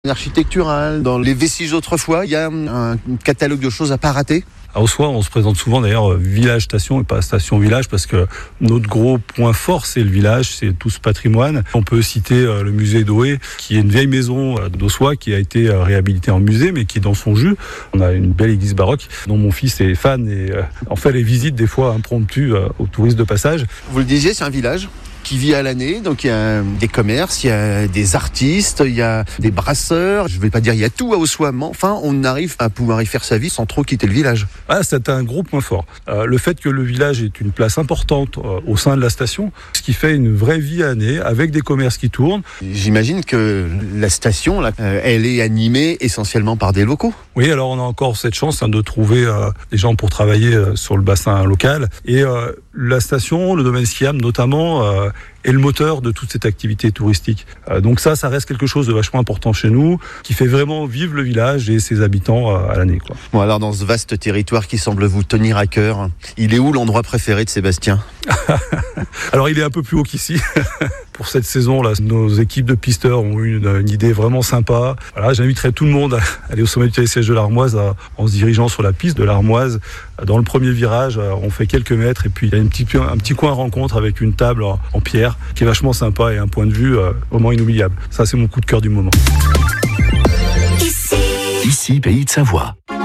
Architectural, dans les vestiges d'autrefois, il y a un catalogue de choses à pas rater. À Ossois, on se présente souvent d'ailleurs village-station et pas station-village parce que notre gros point fort, c'est le village, c'est tout ce patrimoine. On peut citer le musée d'Oé, qui est une vieille maison d'Ossois qui a été réhabilitée en musée, mais qui est dans son jus. On a une belle église baroque dont mon fils est fan et en fait les visites des fois impromptues aux touristes de passage. Vous le disiez, c'est un village qui vit à l'année, donc il y a des commerces, il y a des artistes, il y a des brasseurs, je ne vais pas dire il y a tout à Ossois, mais enfin on arrive à pouvoir y faire sa vie sans trop quitter le village. Ah, c'est un gros point fort. Le fait que le village est une place importante au sein de la station, ce qui fait une vraie vie à l'année avec des commerces qui tournent. J'imagine que la station, là, elle est animée essentiellement par des locaux. Oui, alors on a encore cette chance de trouver des gens pour travailler sur le bassin local. Et la station, le domaine skiable notamment, est le moteur de toute cette activité touristique. Donc ça reste quelque chose de vachement important chez nous, qui fait vraiment vivre le village et ses habitants à l'année, quoi. Bon, alors dans ce vaste territoire qui semble vous tenir à cœur, il est où l'endroit préféré de Sébastien ? Alors il est un peu plus haut qu'ici. Pour cette saison-là, nos équipes de pisteurs ont eu une idée vraiment sympa. Voilà, j'inviterai tout le monde à aller au sommet du télésiège de l'Armoise en se dirigeant sur la piste de l'Armoise. Dans le premier virage, on fait quelques mètres et puis il y a un petit coin rencontre avec une table en pierre qui est vachement sympa et un point de vue vraiment inoubliable. Ça, c'est mon coup de cœur du moment. Ici, Pays de Savoie.